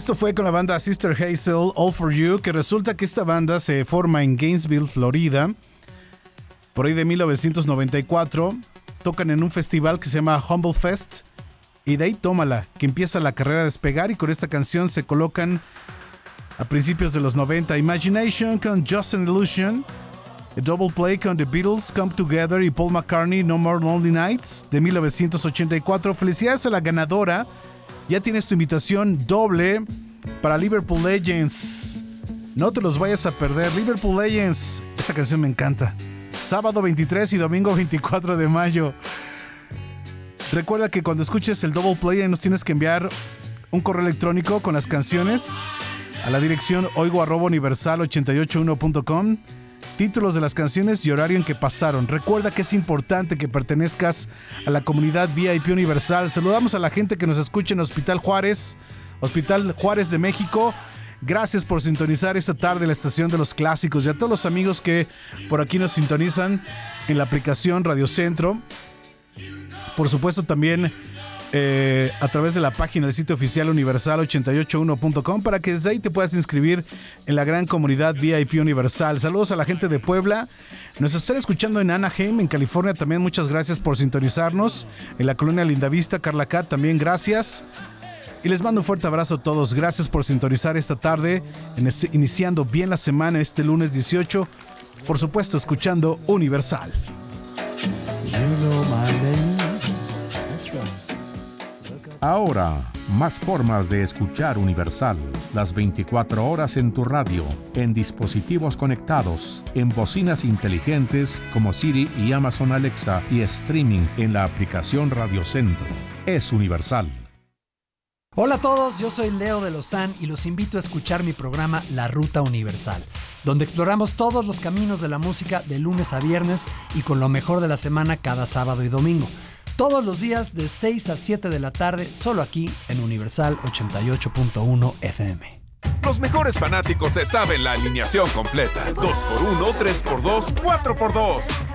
Esto fue con la banda Sister Hazel, All For You, que resulta que esta banda se forma en Gainesville, Florida, por ahí de 1994. Tocan en un festival que se llama Humble Fest, y de ahí tómala, que empieza la carrera a despegar, y con esta canción se colocan a principios de los 90. Imagination con Just an Illusion, a Double Play con The Beatles, Come Together, y Paul McCartney, No More Lonely Nights, de 1984. Felicidades a la ganadora. Ya tienes tu invitación doble para Liverpool Legends. No te los vayas a perder. Liverpool Legends. Esta canción me encanta. Sábado 23 y domingo 24 de mayo. Recuerda que cuando escuches el Double Play nos tienes que enviar un correo electrónico con las canciones a la dirección oigo@universal881.com. Títulos de las canciones y horario en que pasaron. Recuerda que es importante que pertenezcas a la comunidad VIP Universal. Saludamos a la gente que nos escucha en Hospital Juárez de México. Gracias por sintonizar esta tarde la estación de los clásicos, y a todos los amigos que por aquí nos sintonizan en la aplicación Radio Centro. Por supuesto también a través de la página del sitio oficial universal881.com, para que desde ahí te puedas inscribir en la gran comunidad VIP Universal. Saludos a la gente de Puebla. Nos están escuchando en Anaheim, en California también. Muchas gracias por sintonizarnos. En la colonia Lindavista, Carla Cat, también gracias. Y les mando un fuerte abrazo a todos. Gracias por sintonizar esta tarde, iniciando bien la semana este lunes 18. Por supuesto, escuchando Universal. Ahora, más formas de escuchar Universal. Las 24 horas en tu radio, en dispositivos conectados, en bocinas inteligentes como Siri y Amazon Alexa, y streaming en la aplicación Radio Centro. Es Universal. Hola a todos, yo soy Leo de Lozán y los invito a escuchar mi programa La Ruta Universal, donde exploramos todos los caminos de la música de lunes a viernes y con lo mejor de la semana cada sábado y domingo. Todos los días de 6 a 7 de la tarde, solo aquí en Universal 88.1 FM. Los mejores fanáticos se saben la alineación completa. 2x1, 3x2, 4x2.